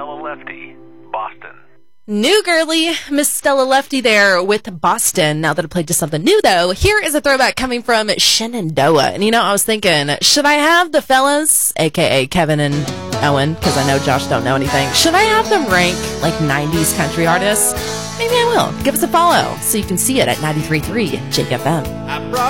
Stella Lefty, Boston. New girly, Miss Stella Lefty there with Boston. Now that I played just something new, though, here is a throwback coming from Shenandoah. And, I was thinking, should I have the fellas, a.k.a. Kevin and Owen, because I know Josh don't know anything, should I have them rank, 90s country artists? Maybe I will. Give us a follow so you can see it at 93.3 JFM.